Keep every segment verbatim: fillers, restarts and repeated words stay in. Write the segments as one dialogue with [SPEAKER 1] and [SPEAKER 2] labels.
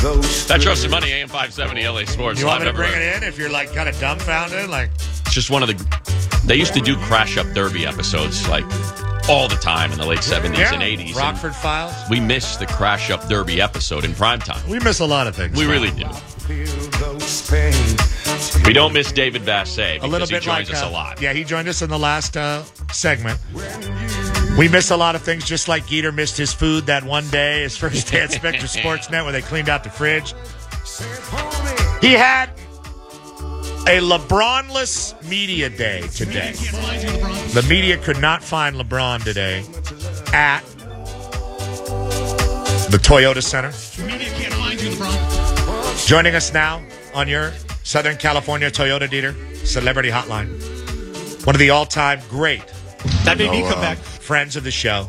[SPEAKER 1] Petros and Money, A M five seventy, L A Sports.
[SPEAKER 2] You want me to bring
[SPEAKER 1] everywhere.
[SPEAKER 2] it in if you're like kind of dumbfounded? Like,
[SPEAKER 1] It's just one of the. They used to do Crash Up Derby episodes like all the time in the late seventies
[SPEAKER 2] yeah,
[SPEAKER 1] and eighties.
[SPEAKER 2] Rockford Files.
[SPEAKER 1] We miss the Crash Up Derby episode in primetime.
[SPEAKER 2] We miss a lot of things.
[SPEAKER 1] We
[SPEAKER 2] man.
[SPEAKER 1] really do. We don't miss David Vassay because
[SPEAKER 2] A little
[SPEAKER 1] he
[SPEAKER 2] bit
[SPEAKER 1] joins
[SPEAKER 2] like
[SPEAKER 1] us
[SPEAKER 2] uh,
[SPEAKER 1] a lot.
[SPEAKER 2] Yeah, he joined us in the last uh, segment. We miss a lot of things, just like Geeter missed his food that one day, his first day at Spectre Sportsnet, where they cleaned out the fridge. He had a LeBronless media day today. The media could not find LeBron today at the Toyota Center. Joining us now on your Southern California Toyota dealer Celebrity Hotline. One of the all-time great
[SPEAKER 3] That made me
[SPEAKER 2] oh,
[SPEAKER 3] come back.
[SPEAKER 2] uh, friends of the show.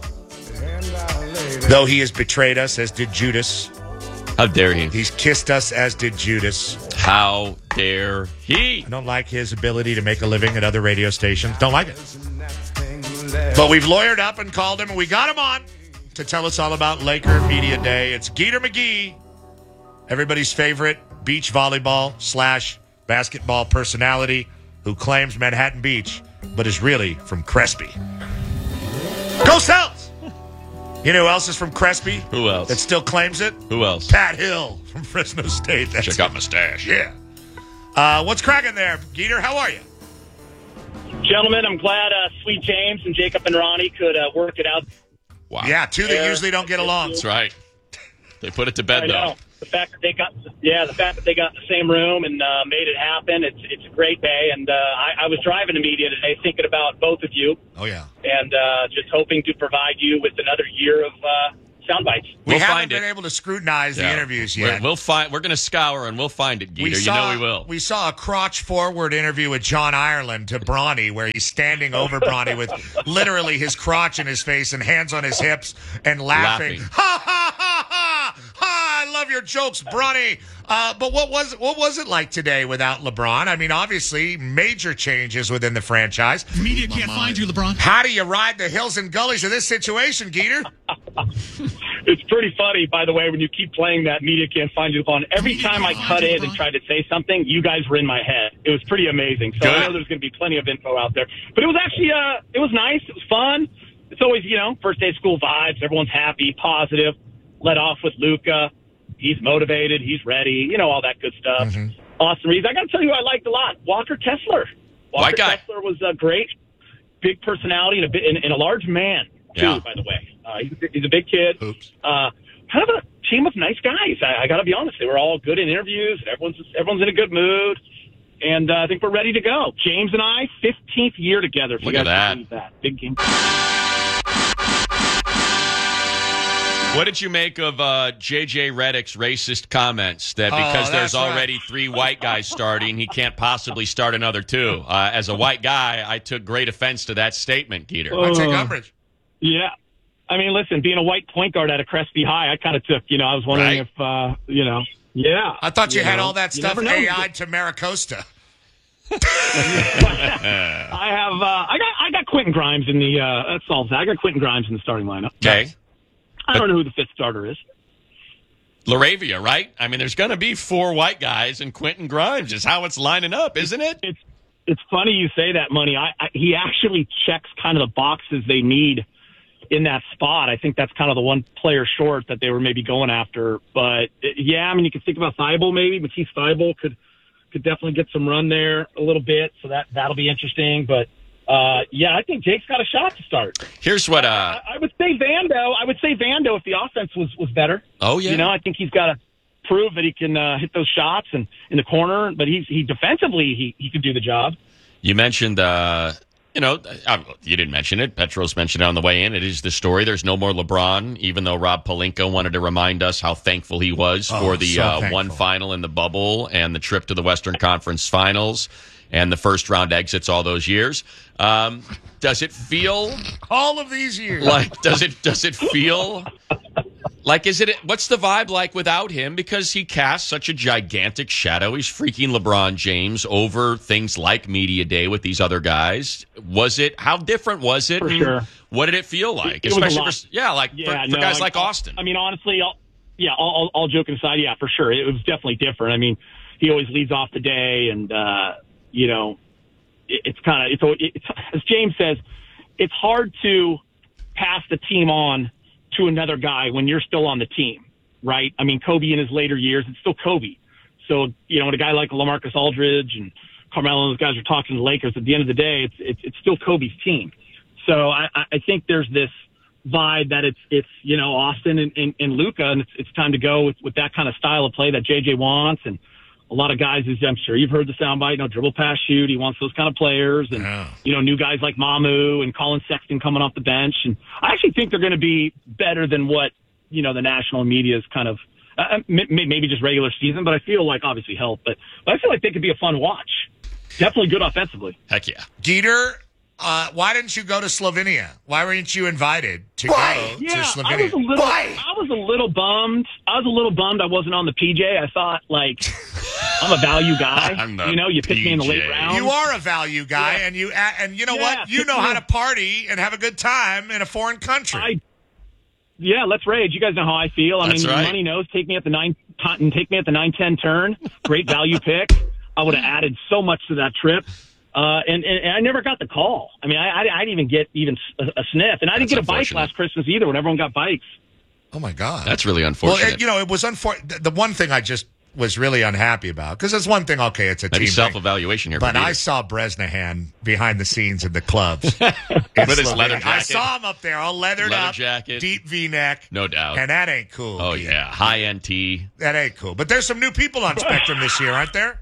[SPEAKER 2] Though he has betrayed us, as did Judas.
[SPEAKER 1] How dare he?
[SPEAKER 2] He's kissed us, as did Judas.
[SPEAKER 1] How dare he?
[SPEAKER 2] I don't like his ability to make a living at other radio stations. Don't like it. But we've lawyered up and called him, and we got him on to tell us all about Laker Media Day. It's Geeter McGee, everybody's favorite beach volleyball slash basketball personality who claims Manhattan Beach, but is really from Crespi. Go Celts! You know who else is from Crespi?
[SPEAKER 1] Who else?
[SPEAKER 2] That still claims it?
[SPEAKER 1] Who else?
[SPEAKER 2] Pat Hill from Fresno State. That's
[SPEAKER 1] Check out my stash.
[SPEAKER 2] Yeah. Uh, what's cracking there, Geeter? How are you?
[SPEAKER 4] Gentlemen, I'm glad uh, Sweet James and Jacob and Ronnie could uh, work it out.
[SPEAKER 1] Wow.
[SPEAKER 2] Yeah, two that
[SPEAKER 4] Yeah.
[SPEAKER 2] usually don't get along.
[SPEAKER 1] That's right. They put it to bed,
[SPEAKER 4] I
[SPEAKER 1] though.
[SPEAKER 4] know. The fact that they got, yeah, the fact that they got in the same room and uh, made it happen. It's it's a great day, and uh, I, I was driving to media today, thinking about both of you,
[SPEAKER 2] Oh, yeah.
[SPEAKER 4] and uh, just hoping to provide you with another year of uh, sound bites.
[SPEAKER 2] We
[SPEAKER 1] We'll
[SPEAKER 2] haven't
[SPEAKER 1] find
[SPEAKER 2] been
[SPEAKER 1] it.
[SPEAKER 2] able to scrutinize the
[SPEAKER 1] Yeah.
[SPEAKER 2] interviews
[SPEAKER 1] We're,
[SPEAKER 2] yet.
[SPEAKER 1] we'll find. We're going to scour and we'll find it, Geeter.
[SPEAKER 2] saw,
[SPEAKER 1] you know we will.
[SPEAKER 2] We saw a crotch forward interview with John Ireland to Bronny, where he's standing over Bronny with literally his crotch in his face and hands on his hips and laughing.
[SPEAKER 1] Laughing.
[SPEAKER 2] Ha ha ha ha! Ha! I love your jokes, Bronny. Uh, but what was what was it like today without LeBron? I mean, obviously, major changes within the franchise.
[SPEAKER 3] Media can't find you, LeBron.
[SPEAKER 2] How do you ride the hills and gullies of this situation, Geeter?
[SPEAKER 4] It's pretty funny, by the way, when you keep playing that media can't find you on. Every time I cut in and tried to say something, you guys were in my head. It was pretty amazing. So
[SPEAKER 1] Good.
[SPEAKER 4] I know there's going to be plenty of info out there. But it was actually, uh, it was nice. It was fun. It's always, you know, first day of school vibes. Everyone's happy, positive. Let off with Luka. He's motivated. He's ready. You know, all that good stuff.
[SPEAKER 2] Mm-hmm.
[SPEAKER 4] Austin Reeves. I got to tell you, I liked a lot. Walker Kessler. Walker
[SPEAKER 1] White guy.
[SPEAKER 4] Kessler was uh, great. Big personality and a, bit, and, and a large man, too,
[SPEAKER 1] Yeah.
[SPEAKER 4] by the way. Uh, he's, a- he's a big kid.
[SPEAKER 2] Oops.
[SPEAKER 4] Uh, kind of a team of nice guys. I, I got to be honest. They were all good in interviews. Everyone's everyone's in a good mood. And uh, I think we're ready to go. James and I, fifteenth year together. If
[SPEAKER 1] Look
[SPEAKER 4] you
[SPEAKER 1] at
[SPEAKER 4] guys
[SPEAKER 1] that.
[SPEAKER 4] can believe that. Big game.
[SPEAKER 1] What did you make of uh, J J Redick's racist comments that
[SPEAKER 2] Oh,
[SPEAKER 1] because there's
[SPEAKER 2] that's right.
[SPEAKER 1] already three white guys starting, he can't possibly start another two? Uh, as a white guy, I took great offense to that statement, Geeter.
[SPEAKER 4] Oh.
[SPEAKER 2] I take umbrage.
[SPEAKER 4] Yeah. I mean, listen, being a white point guard at a Crespi High, I kind of took, you know, I was wondering
[SPEAKER 1] Right.
[SPEAKER 4] if, uh, you know, yeah.
[SPEAKER 2] I thought you, had
[SPEAKER 4] know,
[SPEAKER 2] all that
[SPEAKER 4] you
[SPEAKER 2] stuff
[SPEAKER 4] never know.
[SPEAKER 2] A I'd to Maricosta.
[SPEAKER 4] I have, uh, I got, I got Quentin Grimes in the, uh, that solves that. I got Quentin Grimes in the starting lineup.
[SPEAKER 1] Okay.
[SPEAKER 4] I don't know who the fifth starter is.
[SPEAKER 1] Laravia, right? I mean, there's going to be four white guys, and Quentin Grimes is how it's lining up, isn't it?
[SPEAKER 4] It's it's funny you say that, Money. I, I he actually checks kind of the boxes they need in that spot. I think that's kind of the one player short that they were maybe going after. But yeah, I mean, you can think about Thibault maybe. Matisse Thibault could could definitely get some run there a little bit, so that that'll be interesting. But uh, yeah, I think Jake's got a shot to start.
[SPEAKER 1] Here's what. Uh,
[SPEAKER 4] I, I would say Vando. I would say Vando if the offense was was better.
[SPEAKER 1] oh yeah.
[SPEAKER 4] You know, I think he's got to prove that he can uh, hit those shots and in the corner. But he's he defensively he he could do the job.
[SPEAKER 1] You mentioned, uh, you know, uh, you didn't mention it. Petros mentioned it on the way in. It is the story. There's no more LeBron, even though Rob Pelinka wanted to remind us how thankful he was
[SPEAKER 2] Oh,
[SPEAKER 1] for the
[SPEAKER 2] so
[SPEAKER 1] uh,
[SPEAKER 2] thankful.
[SPEAKER 1] one final in the bubble and the trip to the Western Conference Finals and the first round exits all those years. Um, does it feel
[SPEAKER 2] All of these years.
[SPEAKER 1] like, does it, does it feel like, is it, what's the vibe like without him? Because he casts such a gigantic shadow. He's freaking LeBron James over things like Media Day with these other guys. Was it, how different was it?
[SPEAKER 4] For
[SPEAKER 1] And
[SPEAKER 4] sure.
[SPEAKER 1] What did it feel like?
[SPEAKER 4] It was a
[SPEAKER 1] Especially
[SPEAKER 4] lot.
[SPEAKER 1] for, yeah, like
[SPEAKER 4] Yeah,
[SPEAKER 1] for, for
[SPEAKER 4] no,
[SPEAKER 1] guys
[SPEAKER 4] I-
[SPEAKER 1] like Austin.
[SPEAKER 4] I mean, honestly, I'll, yeah, all, all joking aside, yeah, for sure. It was definitely different. I mean, he always leads off the day, and, uh, you know, it, it's kind of, it's, it's, as James says, it's hard to pass the team on to another guy when you're still on the team, right? I mean, Kobe in his later years, it's still Kobe. So, you know, when a guy like LaMarcus Aldridge and Carmelo and those guys are talking to the Lakers, at the end of the day, it's it's, it's still Kobe's team. So I, I think there's this vibe that it's, it's you know, Austin and, and, and Luka, and it's, it's time to go with, with that kind of style of play that J J wants. And a lot of guys, as I'm sure you've heard the soundbite, you know, dribble, pass, shoot. He wants those kind of players. And, yeah. you know, new guys like Mamu and Colin Sexton coming off the bench. And I actually think they're going to be better than what, you know, the national media is kind of, uh, maybe just regular season, but I feel like obviously help. But, but I feel like they could be a fun watch. Definitely good offensively.
[SPEAKER 1] Heck yeah.
[SPEAKER 2] Dieter, uh, why didn't you go to Slovenia? Why weren't you invited to
[SPEAKER 4] Why?
[SPEAKER 2] go
[SPEAKER 4] yeah,
[SPEAKER 2] to Slovenia?
[SPEAKER 4] I was a little,
[SPEAKER 2] Why?
[SPEAKER 4] I was a little bummed. I was a little bummed I wasn't on the P J. I thought, like, I'm a value guy.
[SPEAKER 1] I'm the
[SPEAKER 4] you know, you pick me in the late
[SPEAKER 1] P J.
[SPEAKER 4] round.
[SPEAKER 2] You are a value guy,
[SPEAKER 4] Yeah.
[SPEAKER 2] and you and you know
[SPEAKER 4] Yeah,
[SPEAKER 2] what? You
[SPEAKER 4] pick
[SPEAKER 2] know
[SPEAKER 4] me
[SPEAKER 2] how to
[SPEAKER 4] up.
[SPEAKER 2] party and have a good time in a foreign country.
[SPEAKER 4] I, yeah, let's rage. You guys know how I feel. I
[SPEAKER 1] That's
[SPEAKER 4] mean,
[SPEAKER 1] right.
[SPEAKER 4] money knows. Take me at the nine, t- take me at the nine ten turn. Great value pick. I would have added so much to that trip. Uh, and, and, and I never got the call. I mean, I, I, I didn't even get even a, a sniff. And I didn't
[SPEAKER 1] That's
[SPEAKER 4] get a bike
[SPEAKER 1] unfortunate.
[SPEAKER 4] last Christmas either when everyone got bikes.
[SPEAKER 2] Oh my God,
[SPEAKER 1] That's really
[SPEAKER 2] well.
[SPEAKER 1] unfortunate.
[SPEAKER 2] It, you know, it was unfortunate. The one thing I just was really unhappy about, because there's one thing. Okay, it's a
[SPEAKER 1] Maybe
[SPEAKER 2] team thing.
[SPEAKER 1] self-evaluation here.
[SPEAKER 2] But
[SPEAKER 1] for
[SPEAKER 2] I
[SPEAKER 1] Dieter.
[SPEAKER 2] saw Bresnahan behind the scenes in the clubs
[SPEAKER 1] With his leather
[SPEAKER 2] I
[SPEAKER 1] jacket.
[SPEAKER 2] saw him up there, all leathered
[SPEAKER 1] Leather
[SPEAKER 2] up,
[SPEAKER 1] jacket.
[SPEAKER 2] deep V-neck,
[SPEAKER 1] No doubt.
[SPEAKER 2] and that ain't cool.
[SPEAKER 1] Oh,
[SPEAKER 2] Dieter.
[SPEAKER 1] yeah. High-end tee.
[SPEAKER 2] That ain't cool. But there's some new people on Spectrum this year, aren't there?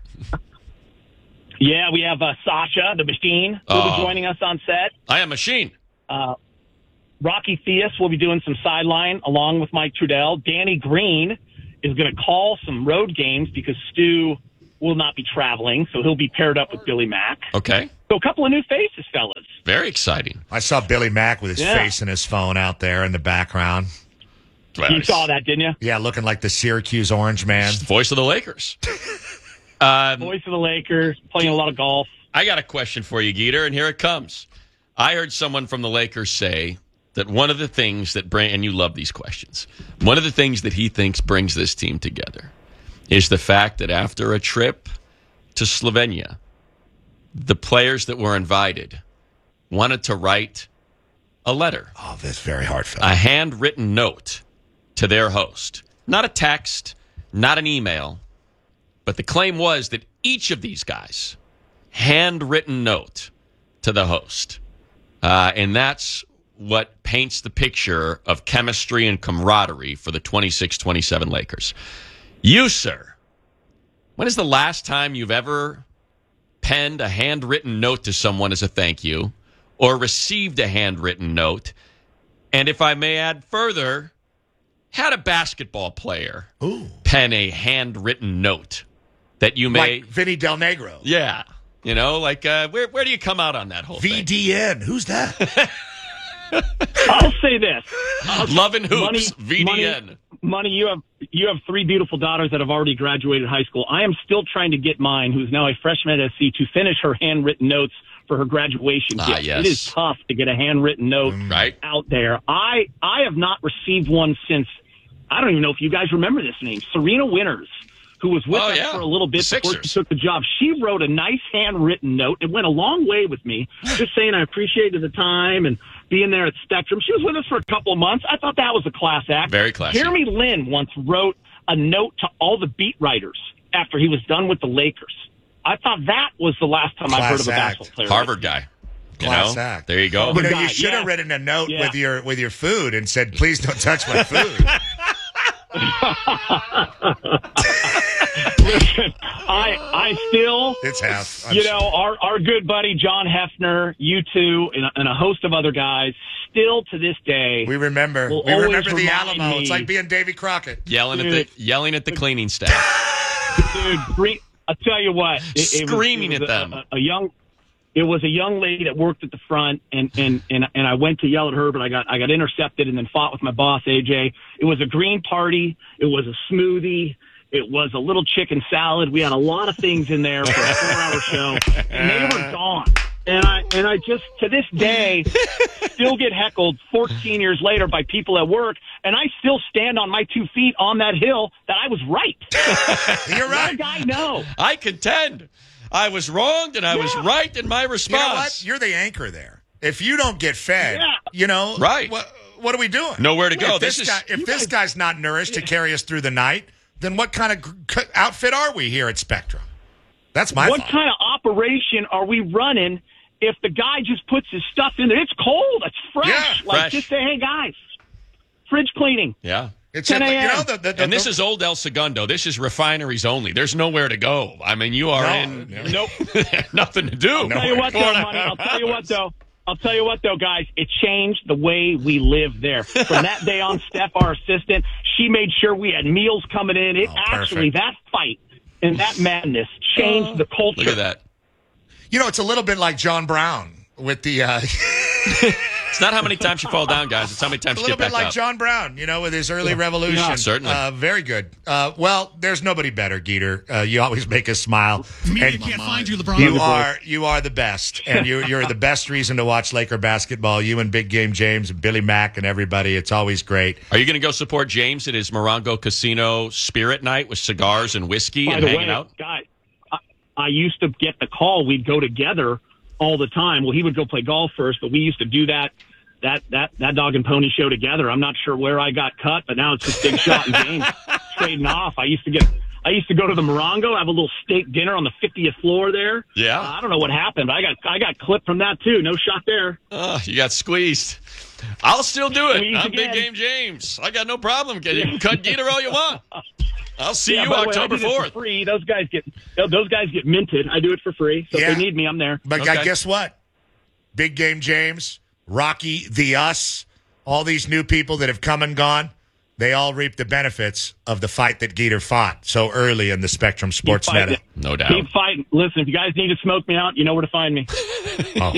[SPEAKER 4] Yeah, we have uh, Sasha, the machine, who will
[SPEAKER 1] Oh.
[SPEAKER 4] be joining us on set.
[SPEAKER 1] I am machine.
[SPEAKER 4] Uh, Rocky Theus will be doing some sideline along with Mike Trudell. Danny Green is going to call some road games because Stu will not be traveling, so he'll be paired up with Billy Mack.
[SPEAKER 1] Okay.
[SPEAKER 4] So a couple of new faces, fellas.
[SPEAKER 1] Very exciting.
[SPEAKER 2] I saw Billy Mack with his
[SPEAKER 4] Yeah.
[SPEAKER 2] face in his phone out there in the background.
[SPEAKER 4] You saw that, didn't you?
[SPEAKER 2] Yeah, looking like the Syracuse Orange Man.
[SPEAKER 1] It's the voice of the Lakers. um,
[SPEAKER 4] Voice of the Lakers, playing a lot of golf.
[SPEAKER 1] I got a question for you, Geeter, and here it comes. I heard someone from the Lakers say that one of the things that bring, and you love these questions, one of the things that he thinks brings this team together is the fact that after a trip to Slovenia, the players that were invited wanted to write a letter,
[SPEAKER 2] Oh, that's very heartfelt.
[SPEAKER 1] a handwritten note to their host. Not a text, not an email, but the claim was that each of these guys, handwritten note to the host. Uh, and that's what paints the picture of chemistry and camaraderie for the twenty-six twenty-seven Lakers. You, sir, when is the last time you've ever penned a handwritten note to someone as a thank you or received a handwritten note? And if I may add further, had a basketball player
[SPEAKER 2] Ooh.
[SPEAKER 1] pen a handwritten note that you may...
[SPEAKER 2] Like Vinny Del Negro.
[SPEAKER 1] Yeah. You know, like, uh, where where do you come out on that whole
[SPEAKER 2] V
[SPEAKER 1] thing?
[SPEAKER 2] D N. Who's that?
[SPEAKER 4] I'll say this.
[SPEAKER 1] Love and Hoops,
[SPEAKER 4] Money,
[SPEAKER 1] V D N.
[SPEAKER 4] Money, money, you have you have three beautiful daughters that have already graduated high school. I am still trying to get mine, who's now a freshman at S C, to finish her handwritten notes for her graduation
[SPEAKER 1] Ah,
[SPEAKER 4] gift.
[SPEAKER 1] yes.
[SPEAKER 4] It is tough to get a handwritten note
[SPEAKER 1] Right.
[SPEAKER 4] out there. I I have not received one since, I don't even know if you guys remember this name, Serena Winters, who was with
[SPEAKER 1] Oh,
[SPEAKER 4] us
[SPEAKER 1] yeah.
[SPEAKER 4] for a little bit
[SPEAKER 1] The
[SPEAKER 4] before she
[SPEAKER 1] Sixers.
[SPEAKER 4] took the job. She wrote a nice handwritten note. It went a long way with me, just saying I appreciated the time and being there at Spectrum. She was with us for a couple of months. I thought that was a class act.
[SPEAKER 1] Very classy.
[SPEAKER 4] Jeremy Lin once wrote a note to all the beat writers after he was done with the Lakers. I thought that was the last time I've heard of a
[SPEAKER 2] Class act.
[SPEAKER 4] basketball player.
[SPEAKER 1] Harvard guy. You
[SPEAKER 2] Class
[SPEAKER 1] know?
[SPEAKER 2] act.
[SPEAKER 1] There you go.
[SPEAKER 2] You know,
[SPEAKER 4] guy,
[SPEAKER 2] you should have
[SPEAKER 4] yeah.
[SPEAKER 2] written a note
[SPEAKER 4] Yeah.
[SPEAKER 2] with your with your food and said, "Please don't touch my food."
[SPEAKER 4] Listen, I I still
[SPEAKER 2] It's half. I'm
[SPEAKER 4] you
[SPEAKER 2] sure.
[SPEAKER 4] know, our, our good buddy John Hefner, you two, and a, and a host of other guys, still to this day,
[SPEAKER 2] we remember.
[SPEAKER 4] will
[SPEAKER 2] We
[SPEAKER 4] always
[SPEAKER 2] remember the
[SPEAKER 4] remind
[SPEAKER 2] Alamo. It's
[SPEAKER 4] me-
[SPEAKER 2] like being Davy Crockett.
[SPEAKER 1] Yelling at
[SPEAKER 4] Dude.
[SPEAKER 1] the yelling at the cleaning staff.
[SPEAKER 4] dude, gre- I'll tell you what, it, it was-
[SPEAKER 1] Screaming
[SPEAKER 4] it was
[SPEAKER 1] at
[SPEAKER 4] a-
[SPEAKER 1] them.
[SPEAKER 4] A, a young, it was a young lady that worked at the front, and, and, and, and I went to yell at her, but I got I got intercepted and then fought with my boss A J. It was a green party. It was a smoothie. It was a little chicken salad. We had a lot of things in there for a four-hour show, and they were gone. And I and I just to this day still get heckled fourteen years later by people at work, and I still stand on my two feet on that hill that I was right.
[SPEAKER 2] You're right.
[SPEAKER 4] Let a guy know.
[SPEAKER 1] I contend I was wronged and I
[SPEAKER 4] Yeah.
[SPEAKER 1] was right in my response.
[SPEAKER 2] You know what? You're the anchor there. If you don't get fed,
[SPEAKER 4] Yeah.
[SPEAKER 2] you know,
[SPEAKER 1] Right.
[SPEAKER 2] What, what are we doing?
[SPEAKER 1] Nowhere to go.
[SPEAKER 2] If
[SPEAKER 1] This
[SPEAKER 2] this,
[SPEAKER 1] is-
[SPEAKER 2] guy, if
[SPEAKER 4] You
[SPEAKER 2] this
[SPEAKER 4] guys-
[SPEAKER 2] guy's not nourished to carry us through the night, then what kind of g- outfit are we here at Spectrum? That's my
[SPEAKER 4] What
[SPEAKER 2] thought.
[SPEAKER 4] kind of operation are we running if the guy just puts his stuff in there? It's cold. It's fresh.
[SPEAKER 2] Yeah,
[SPEAKER 4] like,
[SPEAKER 1] fresh.
[SPEAKER 4] just say, hey, guys, fridge cleaning.
[SPEAKER 1] Yeah.
[SPEAKER 2] It's
[SPEAKER 4] ten
[SPEAKER 2] a- you
[SPEAKER 4] a.m.
[SPEAKER 2] know the, the, the
[SPEAKER 1] And this
[SPEAKER 2] the-
[SPEAKER 1] is old El Segundo. This is refineries only. There's nowhere to go. I mean, you are
[SPEAKER 2] No.
[SPEAKER 1] in
[SPEAKER 4] Nope.
[SPEAKER 1] nothing to do.
[SPEAKER 4] I'll tell you what, though, money. I'll tell you what, though. I'll tell you what, though, guys. It changed the way we live there. From that day on, Steph, our assistant, she made sure we had meals coming in. It
[SPEAKER 2] Oh,
[SPEAKER 4] actually,
[SPEAKER 2] perfect.
[SPEAKER 4] that fight and that madness changed the culture.
[SPEAKER 1] Look at that.
[SPEAKER 2] You know, it's a little bit like John Brown with the. Uh,
[SPEAKER 1] It's not how many times you fall down, guys. It's how many times
[SPEAKER 2] a
[SPEAKER 1] you
[SPEAKER 2] little
[SPEAKER 1] get
[SPEAKER 2] bit
[SPEAKER 1] back
[SPEAKER 2] like
[SPEAKER 1] up.
[SPEAKER 2] John Brown, you know, with his early revolution.
[SPEAKER 1] Yeah, certainly.
[SPEAKER 2] Uh, very good. Uh, well, there's nobody better, Geeter. Uh, you always make us smile.
[SPEAKER 3] Media
[SPEAKER 2] And
[SPEAKER 3] can't find you, LeBron.
[SPEAKER 2] You are you are the best, and you you're the best reason to watch Laker basketball. You and Big Game James and Billy Mack and everybody. It's always great.
[SPEAKER 1] Are you going to go support James at his Morongo Casino Spirit Night with cigars and whiskey
[SPEAKER 4] By
[SPEAKER 1] and
[SPEAKER 4] the
[SPEAKER 1] hanging
[SPEAKER 4] way,
[SPEAKER 1] out?
[SPEAKER 4] guy, I, I used to get the call. We'd go together all the time. Well, he would go play golf first, but we used to do that that that that dog and pony show together. I'm not sure where I got cut, but now it's just Big Shot and James trading off. I used to get. I used to go to the Morongo, have a little steak dinner on the fiftieth floor there.
[SPEAKER 1] Yeah.
[SPEAKER 4] Uh, I don't know what happened, but I got I got clipped from that too. No shot there.
[SPEAKER 1] Oh, you got squeezed. I'll still do it.
[SPEAKER 4] Squeezed
[SPEAKER 1] I'm Big
[SPEAKER 4] again.
[SPEAKER 1] Game James. I got no problem. You can cut Geeter all you want. I'll see you
[SPEAKER 4] by the way, I
[SPEAKER 1] October
[SPEAKER 4] did it for
[SPEAKER 1] fourth.
[SPEAKER 4] free. Those guys get those guys get minted. I do it for free. So
[SPEAKER 2] Yeah.
[SPEAKER 4] if they need me, I'm there.
[SPEAKER 2] But
[SPEAKER 1] Okay.
[SPEAKER 2] guess what? Big Game James, Rocky the Us, all these new people that have come and gone, they all reap the benefits of the fight that Geeter fought so early in the Spectrum Sports
[SPEAKER 4] fighting
[SPEAKER 2] Net.
[SPEAKER 1] No doubt.
[SPEAKER 4] Keep fighting. Listen, if you guys need to smoke me out, you know where to find me.
[SPEAKER 2] Oh,